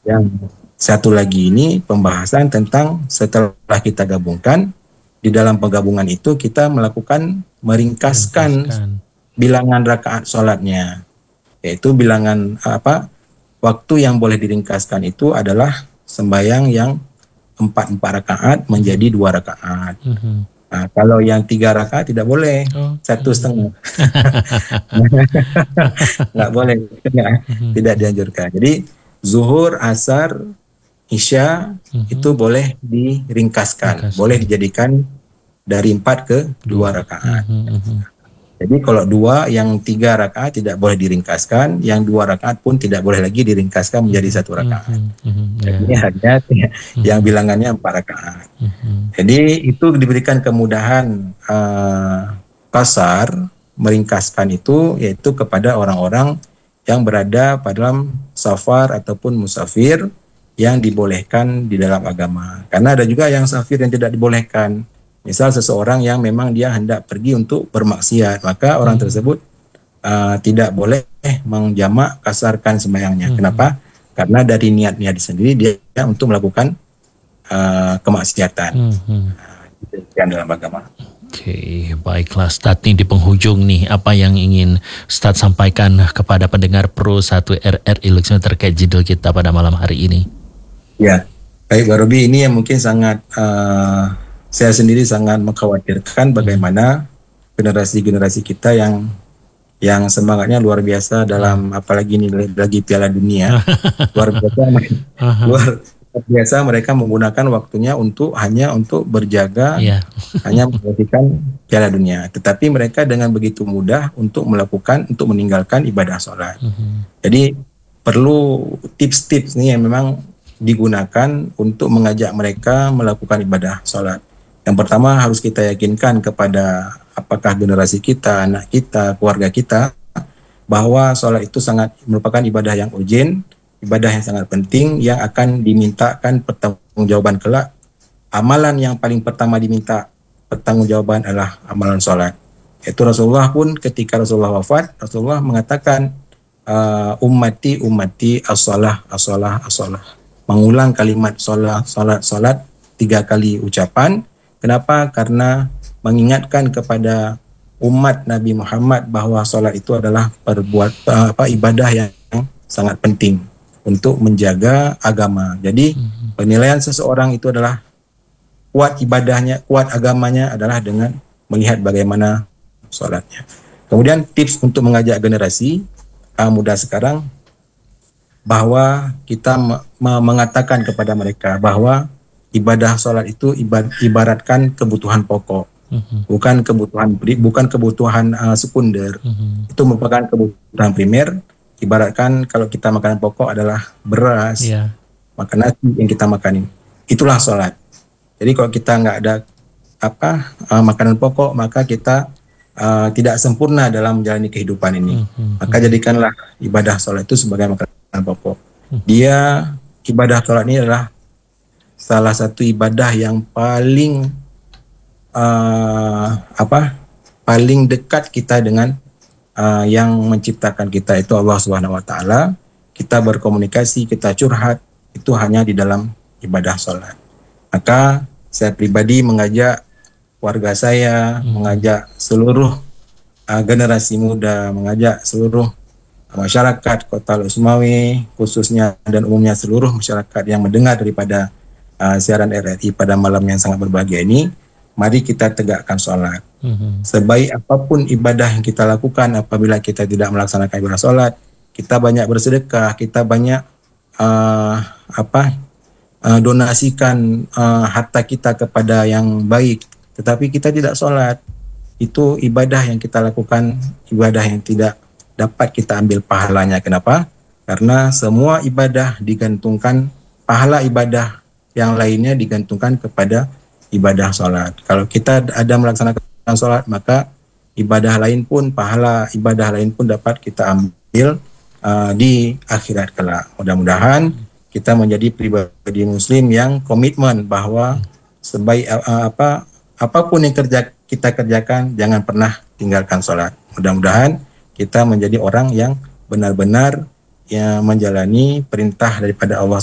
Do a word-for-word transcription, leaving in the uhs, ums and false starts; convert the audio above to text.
Yang satu lagi ini pembahasan tentang setelah kita gabungkan, di dalam penggabungan itu kita melakukan meringkaskan Ringkaskan. bilangan rakaat sholatnya, yaitu bilangan apa waktu yang boleh diringkaskan itu adalah sembahyang yang empat empat rakaat menjadi dua rakaat. Mhm. Nah, kalau yang tiga rakaat tidak boleh, Oh. satu Mhm. setengah, nggak boleh, tidak, Mhm. tidak dianjurkan. Jadi zuhur, asar, isya Mhm. itu boleh diringkaskan, boleh Ringkaskan. dijadikan dari empat ke dua Dua. rakaat. Mhm. Mhm. Jadi kalau dua, yang tiga rakaat tidak boleh diringkaskan, yang dua rakaat pun tidak boleh lagi diringkaskan menjadi Mhm. satu rakaat. Mhm. Mhm. Ya. Jadi hanya yang Mhm. bilangannya empat rakaat. Mhm. Jadi itu diberikan kemudahan uh, pasar meringkaskan itu, yaitu kepada orang-orang yang berada pada dalam safar ataupun musafir yang dibolehkan di dalam agama. Karena ada juga yang safir yang tidak dibolehkan. Misal seseorang yang memang dia hendak pergi untuk bermaksiat, maka orang Mhm. tersebut uh, tidak boleh menjamak kasarkan sembahyangnya. Mhm. Kenapa? Karena dari niatnya sendiri dia untuk melakukan uh, kemaksiatan. Mhm. Yang dalam agama. Oke, baiklah Ustadz, nih di penghujung nih, apa yang ingin Ustadz sampaikan kepada pendengar Pro satu R R I Luxembourg terkait judul kita pada malam hari ini? Ya, baik Pak Robi, ini yang mungkin sangat uh, saya sendiri sangat mengkhawatirkan bagaimana generasi-generasi kita yang yang semangatnya luar biasa dalam apalagi ini lagi Piala Dunia, luar biasa luar biasa mereka menggunakan waktunya untuk hanya untuk berjaga, Iya. hanya memperhatikan Piala Dunia. Tetapi mereka dengan begitu mudah untuk melakukan, untuk meninggalkan ibadah sholat. Mhm. Jadi perlu tips-tips nih yang memang digunakan untuk mengajak mereka melakukan ibadah sholat. Yang pertama harus kita yakinkan kepada apakah generasi kita, anak kita, keluarga kita, bahwa sholat itu sangat merupakan ibadah yang urgent, ibadah yang sangat penting yang akan dimintakan pertanggungjawaban kelak. Amalan yang paling pertama diminta pertanggungjawaban adalah amalan sholat. Itu Rasulullah pun ketika Rasulullah wafat, Rasulullah mengatakan uh, ummati ummati as-salah as-salah as-salah. Mengulang kalimat salat salat salat tiga kali ucapan. Kenapa? Karena mengingatkan kepada umat Nabi Muhammad bahwa salat itu adalah perbuat uh, apa ibadah yang sangat penting untuk menjaga agama. Jadi penilaian seseorang itu adalah kuat ibadahnya, kuat agamanya adalah dengan melihat bagaimana salatnya. Kemudian tips untuk mengajak generasi uh, muda sekarang bahwa kita me- mengatakan kepada mereka bahwa ibadah sholat itu ibaratkan kebutuhan pokok, Mhm. bukan kebutuhan bukan kebutuhan uh, sekunder. Mhm. Itu merupakan kebutuhan primer. Ibaratkan kalau kita makanan pokok adalah beras, Iya. makan nasi yang kita makan, itulah sholat. Jadi kalau kita nggak ada apa uh, makanan pokok, maka kita uh, tidak sempurna dalam menjalani kehidupan ini. Mhm. Maka jadikanlah ibadah sholat itu sebagai makanan pokok. Dia ibadah sholat ini adalah salah satu ibadah yang paling uh, apa paling dekat kita dengan uh, yang menciptakan kita, itu Allah Subhanahu Wa Taala. Kita berkomunikasi, kita curhat itu hanya di dalam ibadah sholat. Maka saya pribadi mengajak warga saya, hmm. mengajak seluruh uh, generasi muda, mengajak seluruh masyarakat Kota Lok-Sumawe khususnya dan umumnya seluruh masyarakat yang mendengar daripada uh, siaran R R I pada malam yang sangat berbahagia ini, mari kita tegakkan sholat. Hmm. Sebaik apapun ibadah yang kita lakukan, apabila kita tidak melaksanakan ibadah sholat, kita banyak bersedekah, kita banyak uh, apa uh, donasikan uh, harta kita kepada yang baik, tetapi kita tidak sholat, itu ibadah yang kita lakukan, ibadah yang tidak dapat kita ambil pahalanya. Kenapa? Karena semua ibadah digantungkan, pahala ibadah yang lainnya digantungkan kepada ibadah sholat. Kalau kita ada melaksanakan sholat, maka ibadah lain pun, pahala ibadah lain pun dapat kita ambil uh, di akhirat kelak. Mudah-mudahan kita menjadi pribadi muslim yang komitmen bahwa sebaik uh, apa apapun yang kerja kita kerjakan, jangan pernah tinggalkan sholat. Mudah-mudahan kita menjadi orang yang benar-benar yang menjalani perintah daripada Allah